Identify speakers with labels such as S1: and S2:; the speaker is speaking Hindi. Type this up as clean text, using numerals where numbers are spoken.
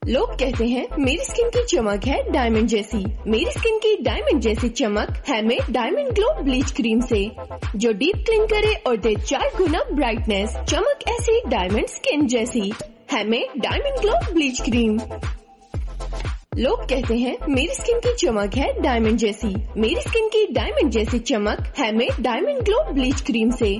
S1: लोग कहते हैं मेरी स्किन की चमक है डायमंड जैसी। मेरी स्किन की डायमंड जैसी चमक है made diamond glow bleach cream से, जो डीप क्लीन करे और दे 4 गुना ब्राइटनेस। चमक ऐसी डायमंड स्किन जैसी है made diamond glow bleach cream. लोग कहते हैं मेरी स्किन की चमक है डायमंड जैसी। मेरी स्किन की डायमंड जैसी चमक है made diamond glow bleach cream से,